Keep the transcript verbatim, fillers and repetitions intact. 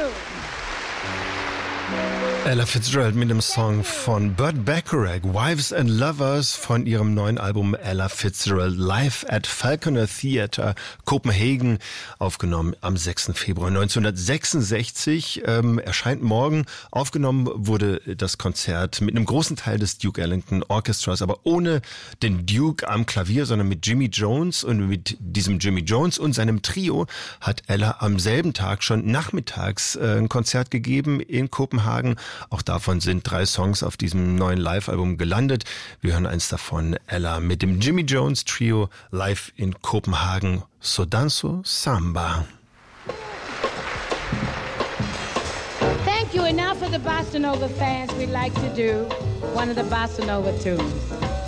Ella Fitzgerald mit dem Song von Burt Bacharach, Wives and Lovers, von ihrem neuen Album Ella Fitzgerald Live at Falconer Theatre, Kopenhagen, aufgenommen am sechsten Februar neunzehnhundertsechsundsechzig. Ähm, erscheint morgen. Aufgenommen wurde das Konzert mit einem großen Teil des Duke Ellington Orchestras, aber ohne den Duke am Klavier, sondern mit Jimmy Jones. Und mit diesem Jimmy Jones und seinem Trio hat Ella am selben Tag schon nachmittags äh, ein Konzert gegeben in Kopenhagen. Auch davon sind drei Songs auf diesem neuen Live-Album gelandet. Wir hören eins davon, Ella mit dem Jimmy Jones Trio live in Kopenhagen. So danzo samba. Thank you. And now for the Bossa Nova fans, we'd like to do one of the Bossa Nova tunes.